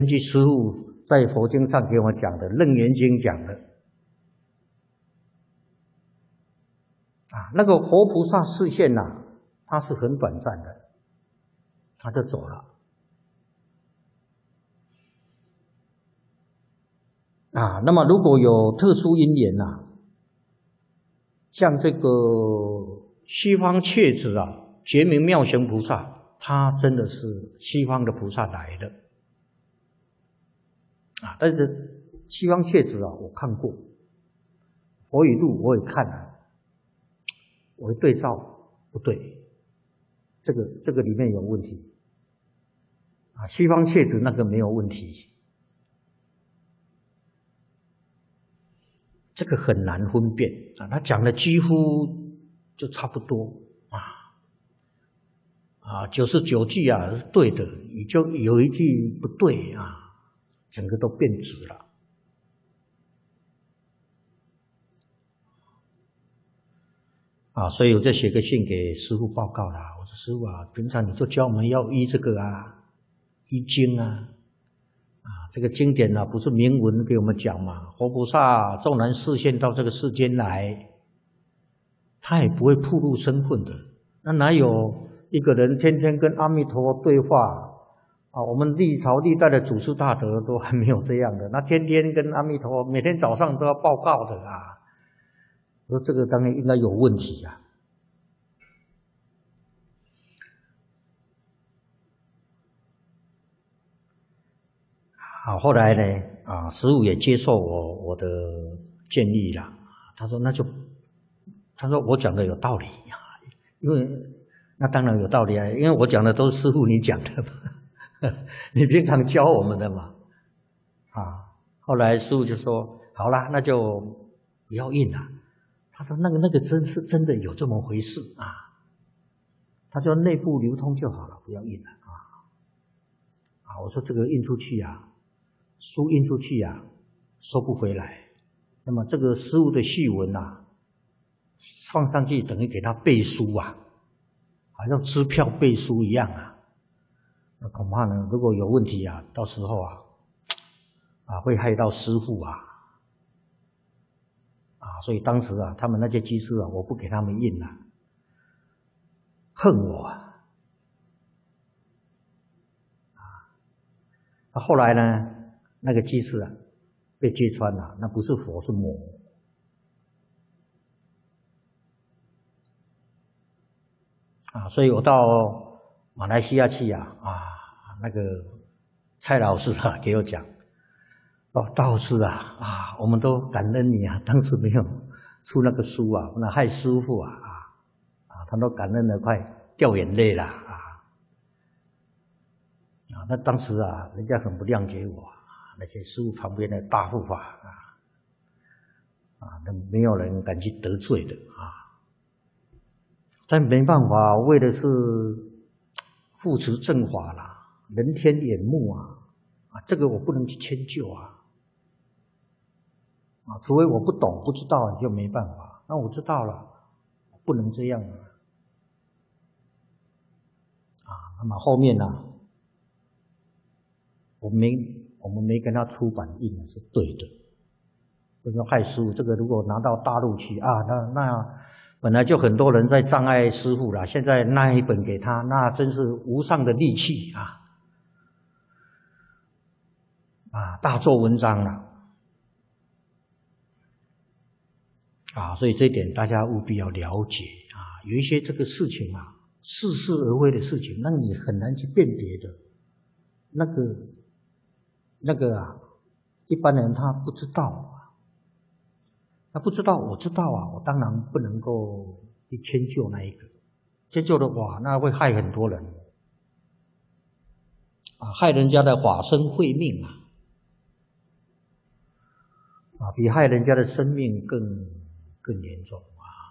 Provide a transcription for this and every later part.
根据师父在佛经上给我们讲的《楞严经》讲的那个活菩萨示现它是很短暂的，他就走了那么如果有特殊因缘像这个西方切子觉明妙行菩萨，他真的是西方的菩萨来的但是西方切子我看过，佛语录我也看了，我一对照不对，这个里面有问题西方切子那个没有问题，这个很难分辨他讲的几乎就差不多99句是对的，你就有一句不对整个都变质了所以我就写个信给师父报告了。我说师父平常你就教我们要依这个依经这个经典不是明文给我们讲嘛？活菩萨纵然示现到这个世间来，他也不会暴露身份的。那哪有一个人天天跟阿弥陀佛对话我们历朝历代的祖师大德都还没有这样的，那天天跟阿弥陀佛，每天早上都要报告的我说这个当然应该有问题后来呢师父也接受我的建议了，他说我讲的有道理因为那当然有道理因为我讲的都是师父你讲的嘛你平常教我们的嘛后来师父就说好啦，那就不要印了。他说那个真的有这么回事他说内部流通就好了，不要印了我说这个印出去书印出去收不回来，那么这个师父的序文放上去等于给他背书好像支票背书一样那恐怕呢如果有问题到时候会害到师父所以当时他们那些居士我不给他们印恨我后来呢那个居士被揭穿了，那不是佛是魔所以我到马来西亚去那个蔡老师给我讲道士我们都感恩你当时没有出那个书那害师父他都感恩得快掉眼泪了那当时人家很不谅解我那些师父旁边的大护法都没有人敢去得罪的但没办法，为的是护持正法啦，人天眼目这个我不能去迁就除非我不懂不知道就没办法。那我知道了，不能这样那么后面我们没跟他出版印是对的，不能害师父。这个如果拿到大陆去那本来就很多人在障碍师父了，现在那一本给他，那真是无上的利器大做文章了所以这一点大家务必要了解有一些这个事情似是而非的事情，那你很难去辨别的。那个一般人他不知道他不知道，我知道我当然不能够去迁就那一个，迁就的话那会害很多人害人家的法身慧命比害人家的生命更严重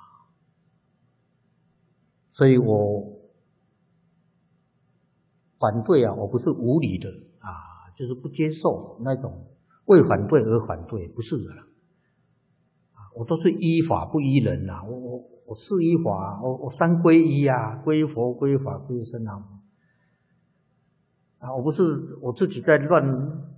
所以我反对我不是无理的就是不接受那种为反对而反对，不是的我都是依法不依人我是依法，我三皈依皈佛、皈法、皈僧啊，我不是我自己在乱